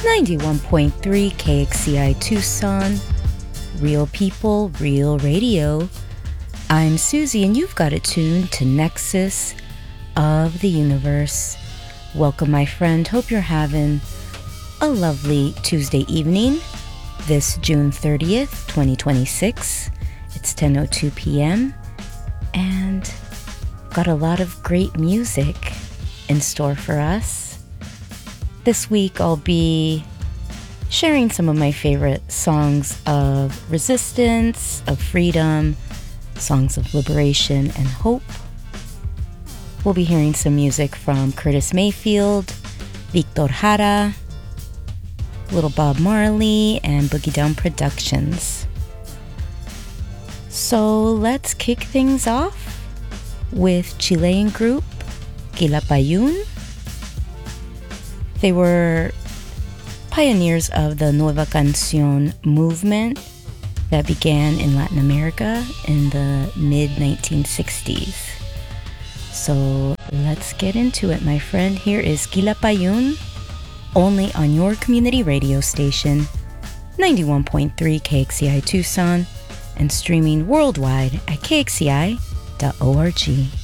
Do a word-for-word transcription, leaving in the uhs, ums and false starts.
ninety-one point three K X C I Tucson. Real people, real radio. I'm Susie, and you've got it tuned to Nexus of the Universe. Welcome, my friend. Hope you're having a lovely Tuesday evening. This June thirtieth, twenty twenty-six. It's ten oh two p.m. and got a lot of great music in store for us. This week I'll be sharing some of my favorite songs of resistance, of freedom, songs of liberation and hope. We'll be hearing some music from Curtis Mayfield, Victor Jara, Little Bob Marley, and Boogie Down Productions. So let's kick things off with Chilean group Quilapayún. They were pioneers of the Nueva Canción movement that began in Latin America in the mid nineteen sixties. So let's get into it, my friend. Here is Quilapayún, only on your community radio station, ninety-one point three K X C I Tucson, and streaming worldwide at K X C I dot org.